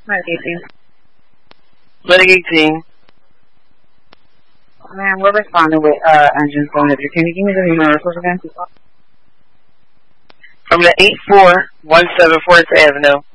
Clinic 18. Clinic 18. Man, we're responding with engines going up. Can you give me the numerals again? From the 8417 Forest Avenue.